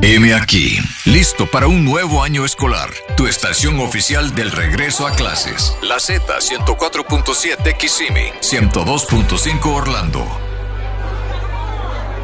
Heme aquí, listo para un nuevo año escolar. Tu estación oficial del regreso a clases. La Z 104.7 Kissimmee, 102.5 Orlando.